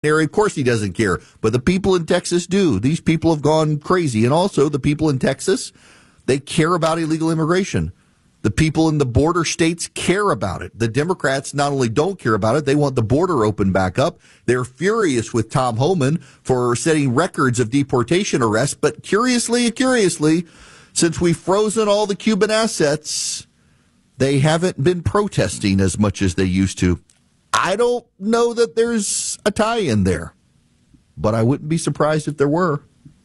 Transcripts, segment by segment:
area. Of course he doesn't care, but the people in Texas do. These people have gone crazy. And also the people in Texas, they care about illegal immigration. The people in the border states care about it. The Democrats not only don't care about it, they want the border open back up. They're furious with Tom Homan for setting records of deportation arrests. But curiously, since we've frozen all the Cuban assets, they haven't been protesting as much as they used to. I don't know that there's a tie-in there, but I wouldn't be surprised if there were.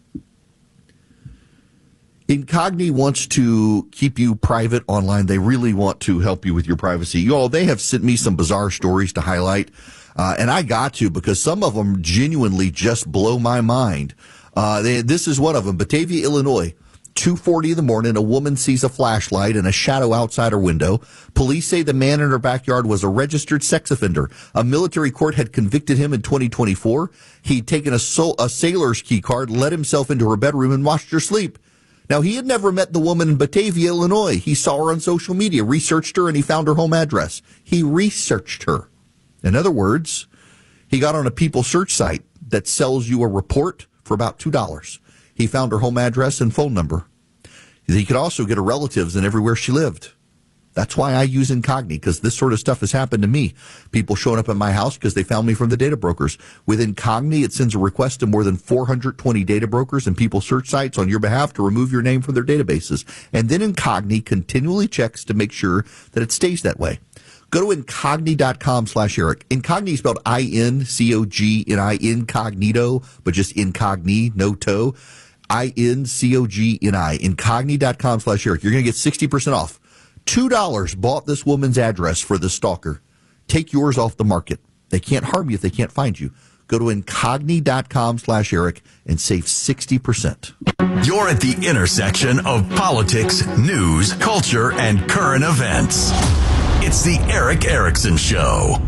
Incogni wants to keep you private online. They really want to help you with your privacy. Y'all, they have sent me some bizarre stories to highlight, and I got to because some of them genuinely just blow my mind. This is one of them. Batavia, Illinois. 2:40 in the morning, a woman sees a flashlight and a shadow outside her window. Police say the man in her backyard was a registered sex offender. A military court had convicted him in 2024. He'd taken a sailor's key card, let himself into her bedroom, and watched her sleep. Now, he had never met the woman in Batavia, Illinois. He saw her on social media, researched her, and he found her home address. He researched her. In other words, he got on a people search site that sells you a report for about $2. He found her home address and phone number. He could also get her relatives and everywhere she lived. That's why I use Incogni, because this sort of stuff has happened to me. People showing up at my house because they found me from the data brokers. With Incogni, it sends a request to more than 420 data brokers and people search sites on your behalf to remove your name from their databases. And then Incogni continually checks to make sure that it stays that way. Go to Incogni.com/Eric. Incogni is spelled I-N-C-O-G-N-I, incognito, but just incogni, no toe. I-N-C-O-G-N-I, Incogni.com/Eric. You're going to get 60% off. $2 bought this woman's address for the stalker. Take yours off the market. They can't harm you if they can't find you. Go to Incogni.com/Eric and save 60%. You're at the intersection of politics, news, culture, and current events. It's the Erick Erickson Show.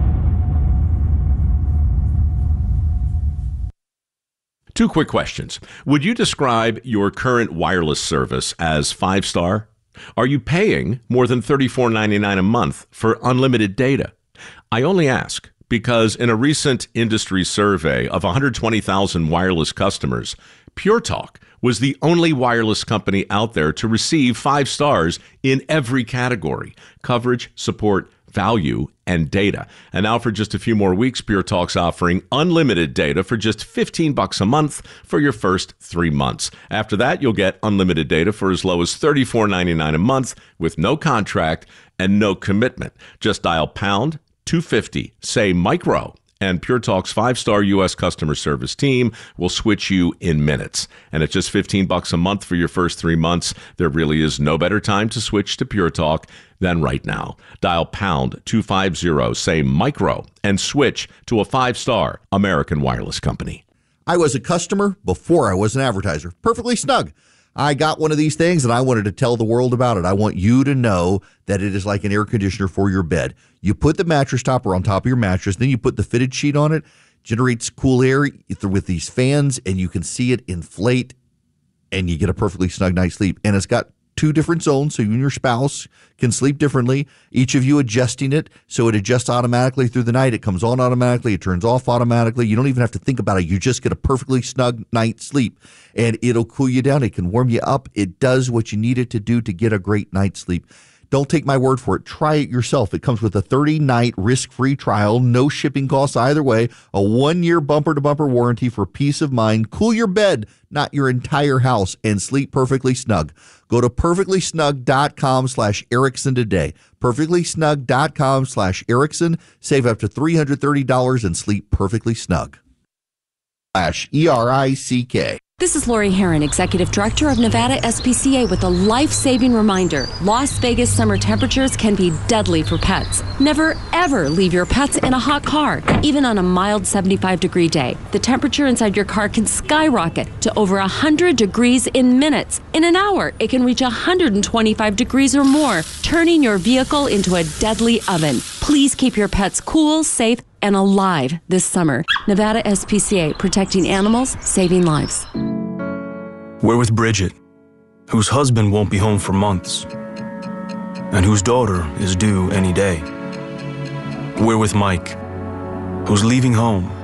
Two quick questions. Would you describe your current wireless service as 5-star? Are you paying more than $34.99 a month for unlimited data? I only ask because in a recent industry survey of 120,000 wireless customers, Pure Talk was the only wireless company out there to receive 5 stars in every category: coverage, support, value, and data. And now for just a few more weeks, Pure Talk's offering unlimited data for just $15 a month for your first 3 months. After that, you'll get unlimited data for as low as $34.99 a month with no contract and no commitment. Just dial pound 250, say micro, and Pure Talk's 5-star U.S. customer service team will switch you in minutes. And at just $15 a month for your first 3 months, there really is no better time to switch to Pure Talk than right now. Dial pound 250, say micro, and switch to a 5-star American wireless company. I was a customer before I was an advertiser. Perfectly snug. I got one of these things and I wanted to tell the world about it. I want you to know that it is like an air conditioner for your bed. You put the mattress topper on top of your mattress, then you put the fitted sheet on it, generates cool air with these fans, and you can see it inflate, and you get a perfectly snug night's sleep. And it's got 2 different zones, so you and your spouse can sleep differently, each of you adjusting it so it adjusts automatically through the night. It comes on automatically. It turns off automatically. You don't even have to think about it. You just get a perfectly snug night's sleep, and it'll cool you down. It can warm you up. It does what you need it to do to get a great night's sleep. Don't take my word for it. Try it yourself. It comes with a 30-night risk-free trial, no shipping costs either way, a 1-year bumper-to-bumper warranty for peace of mind. Cool your bed, not your entire house, and sleep perfectly snug. Go to perfectlysnug.com/Erickson today. perfectlysnug.com/Erickson. Save up to $330 and sleep perfectly snug. /ERICK. This is Lori Herron, Executive Director of Nevada SPCA, with a life-saving reminder. Las Vegas summer temperatures can be deadly for pets. Never, ever leave your pets in a hot car. Even on a mild 75-degree day, the temperature inside your car can skyrocket to over 100 degrees in minutes. In an hour, it can reach 125 degrees or more, turning your vehicle into a deadly oven. Please keep your pets cool, safe, and alive this summer. Nevada SPCA, protecting animals, saving lives. We're with Bridget, whose husband won't be home for months, and whose daughter is due any day. We're with Mike, who's leaving home